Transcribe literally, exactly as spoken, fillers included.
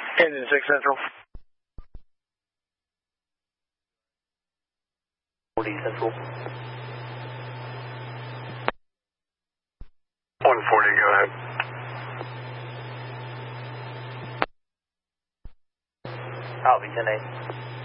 Engine six Central. forty Central. one forty, go ahead. Copy, ten eight.